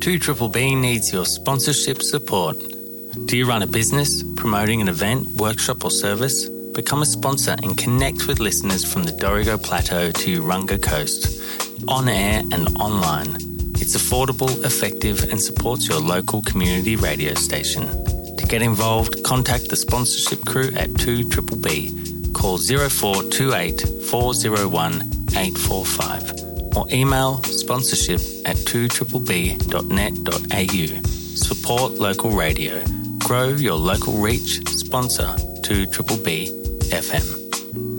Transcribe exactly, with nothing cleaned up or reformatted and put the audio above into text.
two B B needs your sponsorship support. Do you run a business, promoting an event, workshop or service? Become a sponsor and connect with listeners from the Dorrigo Plateau to Urunga Coast, on air and online. It's affordable, effective and supports your local community radio station. To get involved, contact the sponsorship crew at two B B B. Call zero four two eight four zero one eight four five or email sponsorship at two b b dot net dot a u. Support local radio. Grow your local reach. Sponsor two B B B F M.